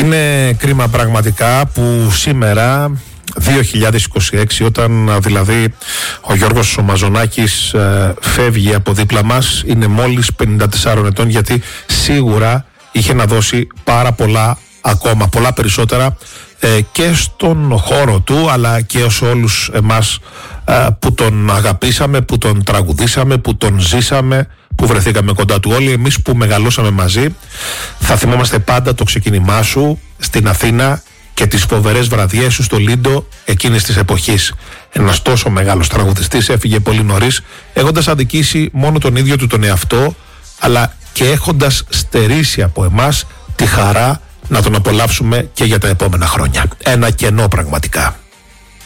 Είναι κρίμα πραγματικά που σήμερα 2026, όταν δηλαδή ο Γιώργος ο Μαζονάκης φεύγει από δίπλα μας, είναι μόλις 54 ετών, γιατί σίγουρα είχε να δώσει πάρα πολλά, ακόμα πολλά περισσότερα, και στον χώρο του, αλλά και σε όλους εμάς που τον αγαπήσαμε, που τον τραγουδήσαμε, που τον ζήσαμε, που βρεθήκαμε κοντά του. Όλοι εμείς που μεγαλώσαμε μαζί θα θυμόμαστε πάντα το ξεκίνημά σου στην Αθήνα και τις φοβερές βραδιές σου στο Λίντο εκείνης της εποχής. Ένας τόσο μεγάλος τραγουδιστής έφυγε πολύ νωρίς, έχοντας αδικήσει μόνο τον ίδιο του τον εαυτό, αλλά και έχοντας στερήσει από εμάς τη χαρά να τον απολαύσουμε και για τα επόμενα χρόνια. Ένα κενό πραγματικά.